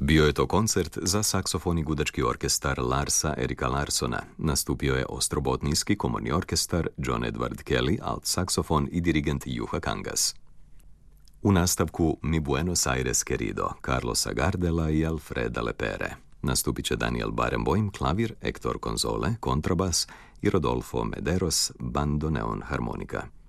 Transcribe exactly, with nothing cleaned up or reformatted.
Bio je to koncert za saksofon i gudački orkestar Larsa Erika Larsona. Nastupio je ostrobotnijski komorni orkestar John Edward Kelly, alt saksofon i dirigent Juha Kangas. U nastavku Mi Buenos Aires Querido, Carlosa Gardela i Alfreda Lepere. Nastupit će Daniel Barenboim, klavir, Hector Konzole, kontrabas i Rodolfo Mederos, bandoneon harmonika.